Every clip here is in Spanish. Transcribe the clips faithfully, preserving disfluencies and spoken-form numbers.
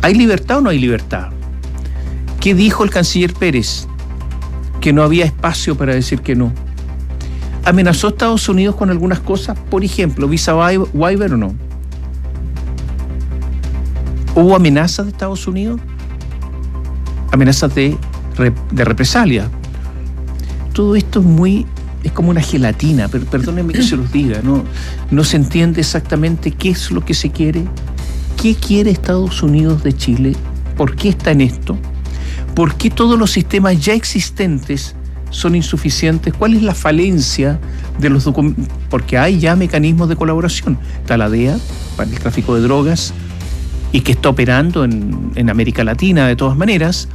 ¿Hay libertad o no hay libertad? ¿Qué dijo el canciller Pérez? Que no había espacio para decir que no. ¿Amenazó a Estados Unidos con algunas cosas? Por ejemplo, visa waiver o no. ¿Hubo amenazas de Estados Unidos? Amenazas de, de represalia. Todo esto es muy, es como una gelatina, pero perdónenme que se los diga, ¿no? No se entiende exactamente qué es lo que se quiere. ¿Qué quiere Estados Unidos de Chile? ¿Por qué está en esto? ¿Por qué todos los sistemas ya existentes son insuficientes? ¿Cuál es la falencia de los documentos? Porque hay ya mecanismos de colaboración. Está la D E A para el tráfico de drogas y que está operando en, en América Latina de todas maneras.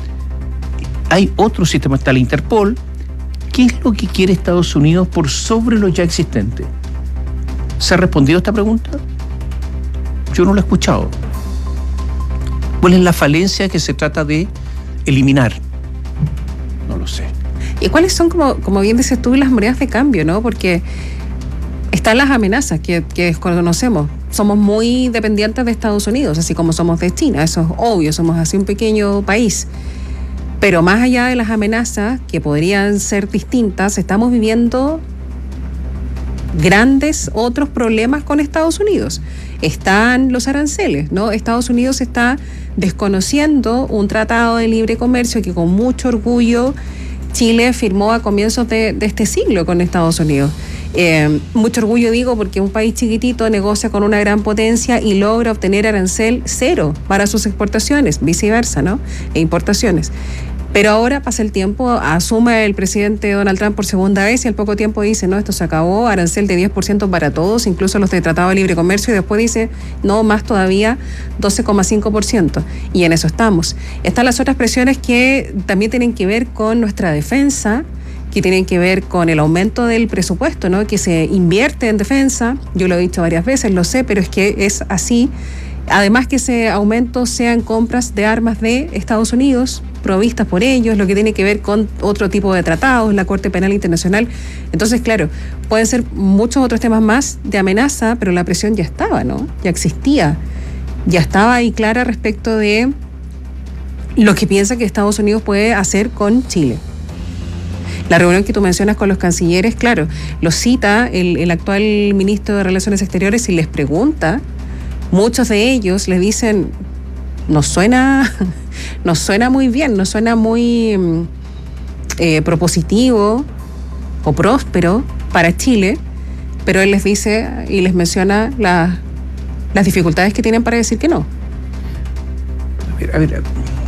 Hay otro sistema, está la Interpol. ¿Qué es lo que quiere Estados Unidos por sobre lo ya existente? ¿Se ha respondido a esta pregunta? Yo no lo he escuchado. ¿Cuál es la falencia que se trata de eliminar? No lo sé. ¿Y cuáles son, como, como bien dices tú, las monedas de cambio, no? Porque están las amenazas que, que desconocemos. Somos muy dependientes de Estados Unidos, así como somos de China. Eso es obvio, somos así un pequeño país. Pero más allá de las amenazas, que podrían ser distintas, estamos viviendo grandes otros problemas con Estados Unidos. Están los aranceles, ¿no? Estados Unidos está desconociendo un tratado de libre comercio que con mucho orgullo Chile firmó a comienzos de, de este siglo con Estados Unidos. Eh, mucho orgullo digo porque un país chiquitito negocia con una gran potencia y logra obtener arancel cero para sus exportaciones, viceversa, ¿no? E importaciones. Pero ahora pasa el tiempo, asume el presidente Donald Trump por segunda vez y al poco tiempo dice, no, esto se acabó, arancel de diez por ciento para todos, incluso los de Tratado de Libre Comercio, y después dice, no, más todavía, doce coma cinco por ciento. Y en eso estamos. Están las otras presiones que también tienen que ver con nuestra defensa, que tienen que ver con el aumento del presupuesto, ¿no? Que se invierte en defensa, yo lo he dicho varias veces, lo sé, pero es que es así. Además que ese aumento sean compras de armas de Estados Unidos, provistas por ellos, lo que tiene que ver con otro tipo de tratados, la Corte Penal Internacional. Entonces, claro, pueden ser muchos otros temas más de amenaza, pero la presión ya estaba, ¿no? Ya existía, ya estaba ahí clara respecto de lo que piensa que Estados Unidos puede hacer con Chile. La reunión que tú mencionas con los cancilleres, claro, los cita el, el actual ministro de Relaciones Exteriores y les pregunta. Muchos de ellos le dicen, nos suena, nos suena muy bien, nos suena muy eh, propositivo o próspero para Chile, pero él les dice y les menciona la, las dificultades que tienen para decir que no. A ver, a ver,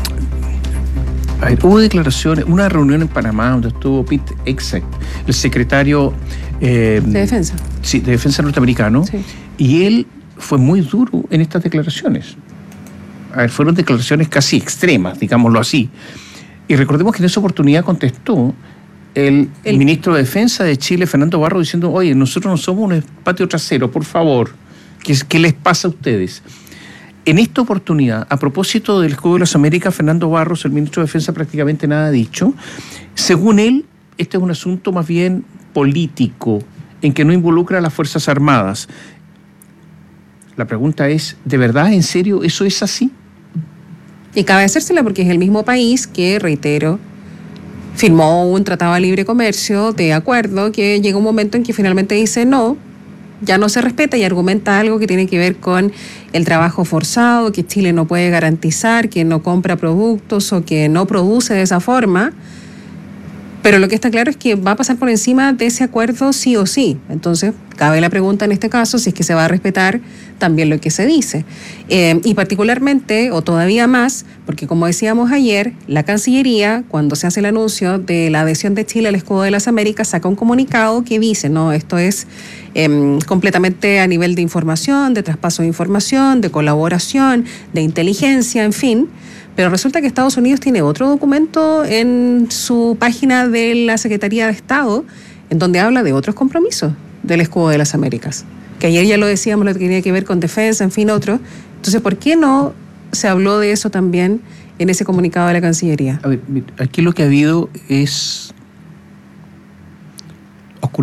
a ver, hubo declaraciones, una reunión en Panamá donde estuvo Pete Hegseth, el secretario eh, de defensa. Sí, de defensa norteamericano, sí. Y él fue muy duro en estas declaraciones. A ver, fueron declaraciones casi extremas, digámoslo así. Y recordemos que en esa oportunidad contestó el, el ministro de Defensa de Chile, Fernando Barro, diciendo, oye, nosotros no somos un patio trasero, por favor, ¿qué, qué les pasa a ustedes? En esta oportunidad, a propósito del escudo de las Américas, Fernando Barros, el ministro de Defensa, prácticamente nada ha dicho. Según él, este es un asunto más bien político, en que no involucra a las Fuerzas Armadas. La pregunta es, ¿de verdad, en serio, eso es así? Y cabe hacérsela porque es el mismo país que, reitero, firmó un tratado de libre comercio de acuerdo que llega un momento en que finalmente dice no, ya no se respeta y argumenta algo que tiene que ver con el trabajo forzado, que Chile no puede garantizar, que no compra productos o que no produce de esa forma. Pero lo que está claro es que va a pasar por encima de ese acuerdo sí o sí. Entonces, cabe la pregunta en este caso si es que se va a respetar también lo que se dice. Eh, y particularmente, o todavía más, porque como decíamos ayer, la Cancillería, cuando se hace el anuncio de la adhesión de Chile al Escudo de las Américas, saca un comunicado que dice, no, esto es eh, completamente a nivel de información, de traspaso de información, de colaboración, de inteligencia, en fin. Pero resulta que Estados Unidos tiene otro documento en su página de la Secretaría de Estado en donde habla de otros compromisos del Escudo de las Américas. Que ayer ya lo decíamos, lo que tenía que ver con defensa, en fin, otro. Entonces, ¿por qué no se habló de eso también en ese comunicado de la Cancillería? A ver, aquí lo que ha habido es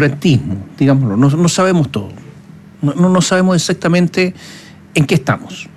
oscurantismo, digámoslo. No, no sabemos todo. No, no, no sabemos exactamente en qué estamos.